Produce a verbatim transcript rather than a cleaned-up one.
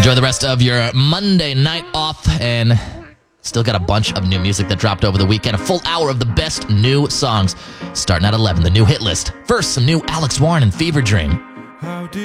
Enjoy the rest of your Monday night off, and still got a bunch of new music that dropped over the weekend. A full hour of the best new songs starting at eleven. The new hit list. First, some new Alex Warren and Fever Dream.